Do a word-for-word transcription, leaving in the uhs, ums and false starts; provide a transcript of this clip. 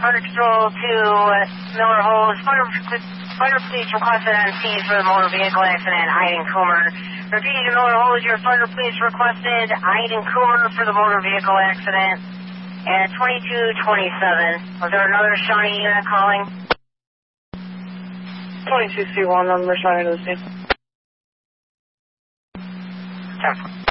Fire Control to uh, Miller Holes. Fire, fire police requested on scene for the motor vehicle accident, Iden Coomer. Repeating to Miller Holes, your fire police requested Iden Coomer for the motor vehicle accident at twenty-two twenty-seven. Was there another Shawnee unit calling? twenty-two C one, number Shawnee to the scene. Check.